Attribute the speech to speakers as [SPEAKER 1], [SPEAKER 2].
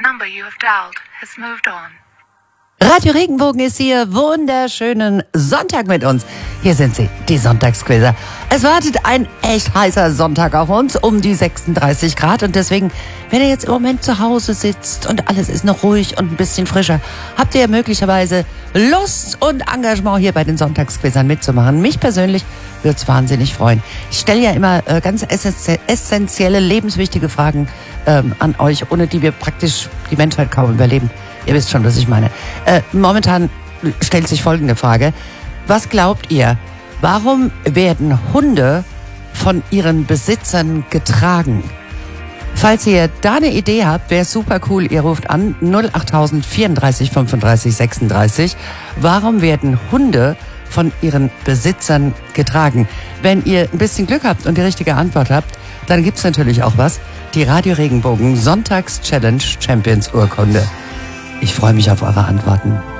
[SPEAKER 1] number you have dialed has moved on.
[SPEAKER 2] Radio Regenbogen ist hier. Wunderschönen Sonntag mit uns. Hier sind sie, die Sonntagsquizzer. Es wartet ein echt heißer Sonntag auf uns, um die 36 Grad. Und deswegen, wenn ihr jetzt im Moment zu Hause sitzt und alles ist noch ruhig und ein bisschen frischer, habt ihr möglicherweise Lust und Engagement, hier bei den Sonntagsquizzern mitzumachen. Mich persönlich würde es wahnsinnig freuen. Ich stelle ja immer ganz essentielle, lebenswichtige Fragen an euch, ohne die wir praktisch die Menschheit kaum überleben. Ihr wisst schon, was ich meine. Momentan stellt sich folgende Frage. Was glaubt ihr, warum werden Hunde von ihren Besitzern getragen? Falls ihr da eine Idee habt, wäre es super cool. Ihr ruft an 08000 34 35 36. Warum werden Hunde von ihren Besitzern getragen? Wenn ihr ein bisschen Glück habt und die richtige Antwort habt, dann gibt's natürlich auch was. Die Radio Regenbogen Sonntags-Challenge Champions Urkunde. Ich freue mich auf eure Antworten.